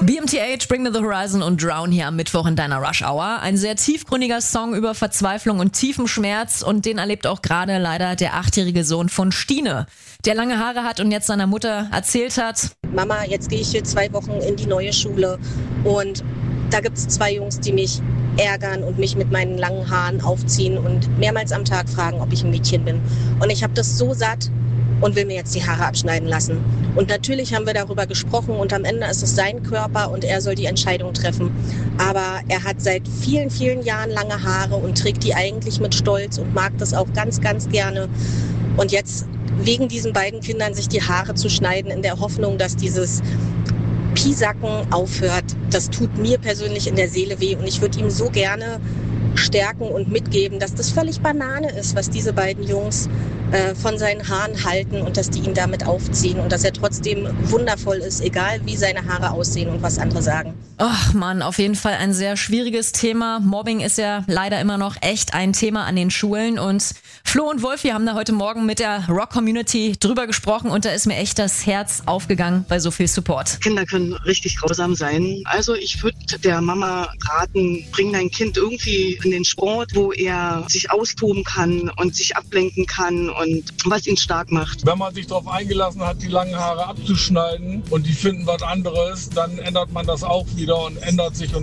BMTH, Bring Me The Horizon und Drown hier am Mittwoch in deiner Rush Hour. Ein sehr tiefgründiger Song über Verzweiflung und tiefem Schmerz und den erlebt auch gerade leider der 8-jährige Sohn von Stine, der lange Haare hat und jetzt seiner Mutter erzählt hat: Mama, jetzt gehe ich hier 2 Wochen in die neue Schule und da gibt es 2 Jungs, die mich ärgern und mich mit meinen langen Haaren aufziehen und mehrmals am Tag fragen, ob ich ein Mädchen bin. Und ich habe das so satt und will mir jetzt die Haare abschneiden lassen. Und natürlich haben wir darüber gesprochen und am Ende ist es sein Körper und er soll die Entscheidung treffen. Aber er hat seit vielen, vielen Jahren lange Haare und trägt die eigentlich mit Stolz und mag das auch ganz, ganz gerne. Und jetzt wegen diesen beiden Kindern sich die Haare zu schneiden in der Hoffnung, dass dieses Piesacken aufhört, das tut mir persönlich in der Seele weh und ich würde ihm so gerne stärken und mitgeben, dass das völlig Banane ist, was diese beiden Jungs von seinen Haaren halten und dass die ihn damit aufziehen und dass er trotzdem wundervoll ist, egal wie seine Haare aussehen und was andere sagen. Ach Mann, auf jeden Fall ein sehr schwieriges Thema. Mobbing ist ja leider immer noch echt ein Thema an den Schulen und Flo und Wolf, wir haben da heute Morgen mit der Rock-Community drüber gesprochen und da ist mir echt das Herz aufgegangen bei so viel Support. Kinder können richtig grausam sein. Also ich würde der Mama raten, bring dein Kind irgendwie in den Sport, wo er sich austoben kann und sich ablenken kann und was ihn stark macht. Wenn man sich darauf eingelassen hat, die langen Haare abzuschneiden und die finden was anderes, dann ändert man das auch wieder und ändert sich.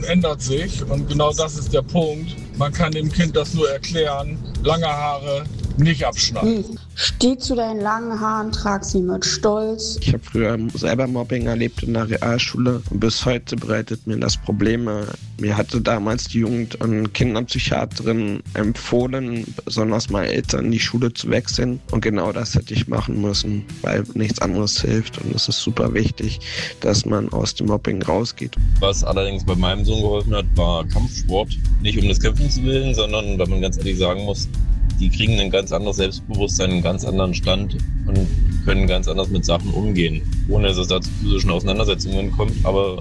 Und genau das ist der Punkt. Man kann dem Kind das nur erklären, lange Haare nicht abschneiden. Steh zu deinen langen Haaren, trag sie mit Stolz. Ich habe früher selber Mobbing erlebt in der Realschule und bis heute bereitet mir das Probleme. Mir hatte damals die Jugend- und Kinderpsychiaterin empfohlen, besonders mal Eltern, die Schule zu wechseln. Und genau das hätte ich machen müssen, weil nichts anderes hilft. Und es ist super wichtig, dass man aus dem Mobbing rausgeht. Was allerdings bei meinem Sohn geholfen hat, war Kampfsport. Nicht um des Kämpfens willen, sondern weil man ganz ehrlich sagen muss, die kriegen ein ganz anderes Selbstbewusstsein, einen ganz anderen Stand und können ganz anders mit Sachen umgehen, ohne dass es da zu physischen Auseinandersetzungen kommt, aber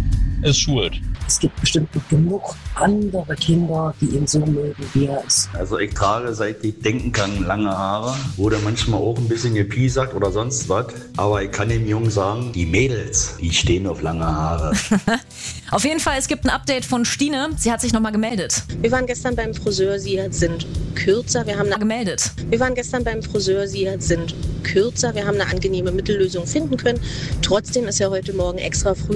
es schult. Es gibt bestimmt noch genug andere Kinder, die ihn so mögen, wie er ist. Also ich trage, seit ich denken kann, lange Haare. Wurde manchmal auch ein bisschen gepiesackt oder sonst was. Aber ich kann dem Jungen sagen, die Mädels, die stehen auf lange Haare. Auf jeden Fall, es gibt ein Update von Stine. Sie hat sich nochmal gemeldet. Wir waren gestern beim Friseur, sie sind kürzer. Wir haben eine angenehme Mittellösung finden können. Trotzdem ist er heute Morgen extra früh